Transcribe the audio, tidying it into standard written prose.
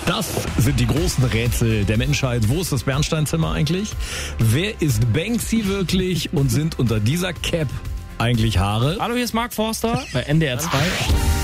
Das sind die großen Rätsel der Menschheit. Wo ist das Bernsteinzimmer eigentlich? Wer ist Banksy wirklich und sind unter dieser Cap eigentlich Haare? Hallo, hier ist Mark Forster bei NDR 2.